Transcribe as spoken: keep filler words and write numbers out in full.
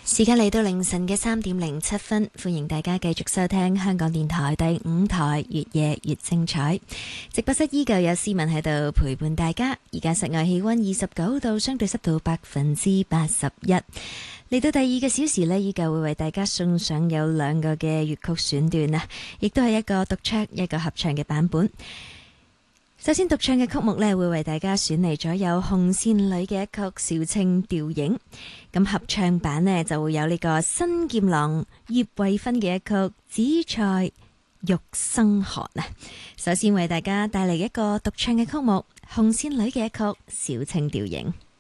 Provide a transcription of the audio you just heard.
時間嚟到凌晨嘅三點零七分，歡迎大家繼續收聽香港電台第五台越夜越精彩。直播室依舊有思文喺度陪伴大家。而家室外氣溫二十九度，相對濕度百分之八十一。嚟到第二個小時呢，依舊會為大家送上有兩個嘅粵曲選段啊，亦都係一個獨唱一個合唱嘅版本。首先獨唱嘅曲目呢，會為大家選嚟咗有紅線女嘅一曲《小青吊影》，咁合唱版呢，就會有呢個新劍郎葉慧芬嘅一曲《紫菜玉生寒》啊。首先為大家帶嚟一個獨唱嘅曲目，紅線女嘅一曲《小青吊影》。